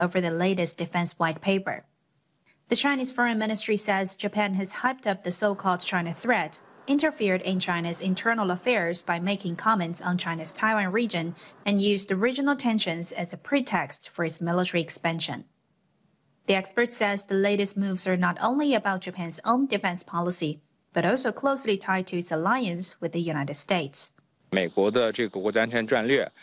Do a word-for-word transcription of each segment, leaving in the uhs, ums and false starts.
over the latest defense white paper. The Chinese Foreign Ministry says Japan has hyped up the so-called China threat, interfered in China's internal affairs by making comments on China's Taiwan region, and used the regional tensions as a pretext for its military expansion. The expert says the latest moves are not only about Japan's own defense policy, but also closely tied to its alliance with the United States. The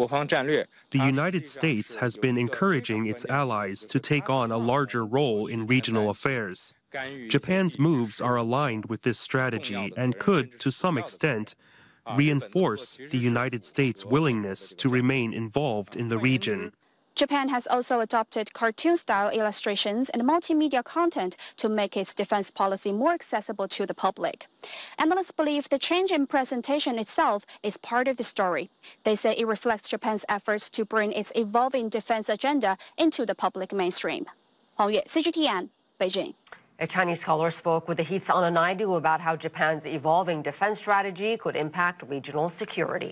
United States has been encouraging its allies to take on a larger role in regional affairs. Japan's moves are aligned with this strategy and could, to some extent, reinforce the United States' willingness to remain involved in the region. Japan has also adopted cartoon-style illustrations and multimedia content to make its defense policy more accessible to the public. Analysts believe the change in presentation itself is part of the story. They say it reflects Japan's efforts to bring its evolving defense agenda into the public mainstream. Huang Yue, C G T N, Beijing. A Chinese scholar spoke with the Heat's Anna Naidu about how Japan's evolving defense strategy could impact regional security.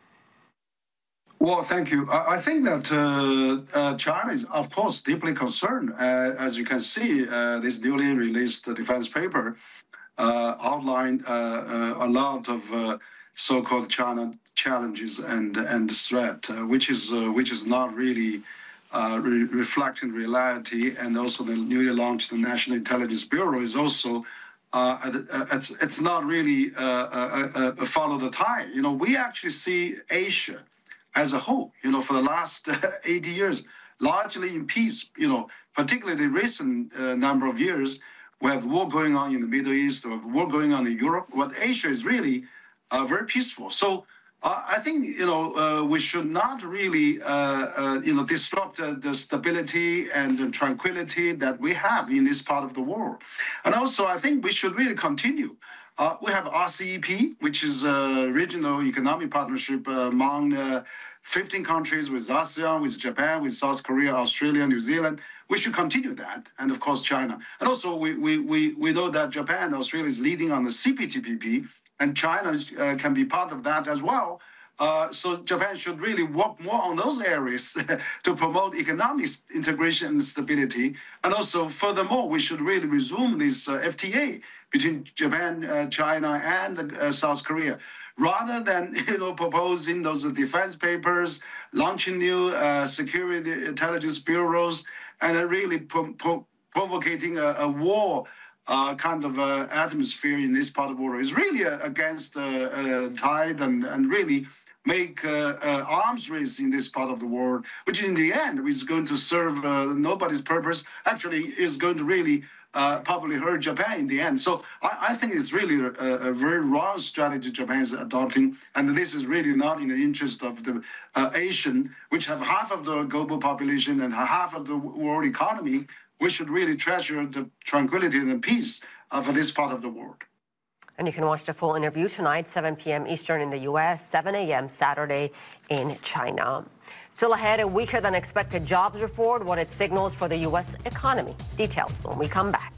Well, thank you. I think that uh, uh, China is, of course, deeply concerned. Uh, as you can see, uh, this newly released defense paper uh, outlined uh, uh, a lot of uh, so-called China challenges and and threat, uh, which is uh, which is not really uh, re reflecting reality. And also, the newly launched the National Intelligence Bureau is also uh, it's it's not really uh, uh, uh, follow the tide. You know, we actually see Asia as a whole, you know, for the last uh, eighty years, largely in peace, you know, particularly the recent uh, number of years, we have war going on in the Middle East, or war going on in Europe, but Asia is really uh, very peaceful. So uh, I think, you know, uh, we should not really, uh, uh, you know, disrupt uh, the stability and the tranquility that we have in this part of the world. And also, I think we should really continue. Uh, we have R C E P, which is a regional economic partnership uh, among uh, fifteen countries with ASEAN, with Japan, with South Korea, Australia, New Zealand. We should continue that, and of course China. And also we, we, we, we know that Japan and Australia is leading on the C P T P P, and China uh, can be part of that as well. Uh, so Japan should really work more on those areas to promote economic integration and stability. And also, furthermore, we should really resume this uh, F T A between Japan, uh, China, and uh, South Korea, rather than you know proposing those defense papers, launching new uh, security intelligence bureaus, and uh, really pro pro provocating a, a war uh, kind of uh, atmosphere in this part of the world. Is really uh, against the uh, uh, tide and and really make uh, uh, arms race in this part of the world, which in the end is going to serve uh, nobody's purpose. Actually, is going to really uh, probably hurt Japan in the end. So I, I think it's really a, a very wrong strategy Japan is adopting, and this is really not in the interest of the uh, Asian, which have half of the global population and half of the world economy. We should really treasure the tranquility and the peace uh, for this part of the world. And you can watch the full interview tonight, seven p m Eastern in the U S, seven a m Saturday in China. Still ahead, a weaker than expected jobs report, what it signals for the U S economy. Details when we come back.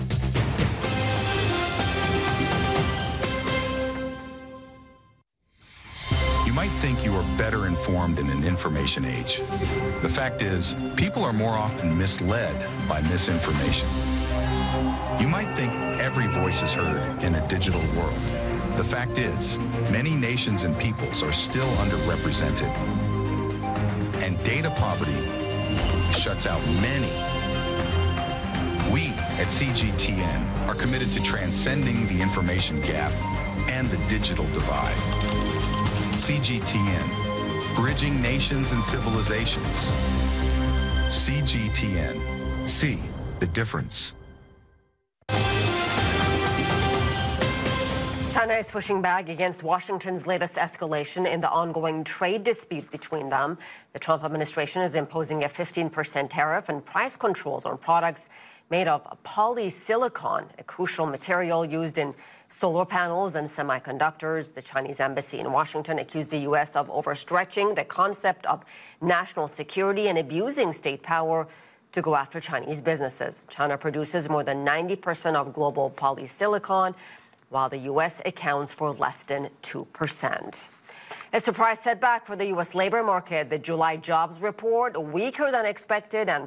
You might think you are better informed in an information age. The fact is, people are more often misled by misinformation. You might think every voice is heard in a digital world. The fact is, many nations and peoples are still underrepresented. And data poverty shuts out many. We at C G T N are committed to transcending the information gap and the digital divide. C G T N, bridging nations and civilizations. C G T N, see the difference. China is pushing back against Washington's latest escalation in the ongoing trade dispute between them. The Trump administration is imposing a fifteen percent tariff and price controls on products made of polysilicon, a crucial material used in solar panels and semiconductors. The Chinese embassy in Washington accused the U S of overstretching the concept of national security and abusing state power to go after Chinese businesses. China produces more than ninety percent of global polysilicon, while the U S accounts for less than two percent. A surprise setback for the U S labor market. The July jobs report weaker than expected and